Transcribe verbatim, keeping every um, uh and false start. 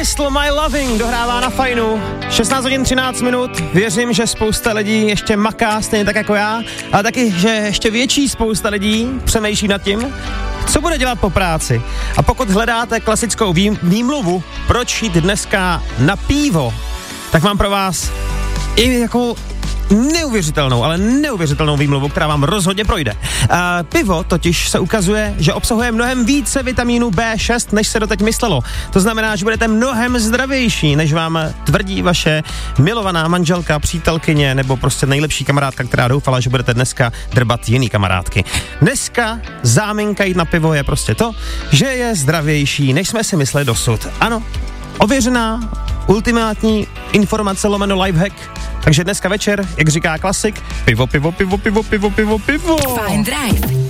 Crystal My Loving dohrává na fajnu. šestnáct hodin třináct minut. Věřím, že spousta lidí ještě maká, stejně tak jako já, ale taky, že ještě větší spousta lidí přemýšlí nad tím, co bude dělat po práci. A pokud hledáte klasickou vý, výmluvu, proč jít dneska na pivo, tak mám pro vás i jako neuvěřitelnou, ale neuvěřitelnou výmluvu, která vám rozhodně projde. Uh, pivo totiž se ukazuje, že obsahuje mnohem více vitamínu bé šest, než se doteď myslelo. To znamená, že budete mnohem zdravější, než vám tvrdí vaše milovaná manželka, přítelkyně nebo prostě nejlepší kamarádka, která doufala, že budete dneska drbat jiný kamarádky. Dneska záminka jít na pivo je prostě to, že je zdravější, než jsme si mysleli dosud. Ano, ověřená, ultimátní informace lomeno lifehack. Takže dneska večer, jak říká klasik, pivo, pivo, pivo, pivo, pivo, pivo, pivo. Fajn Drive.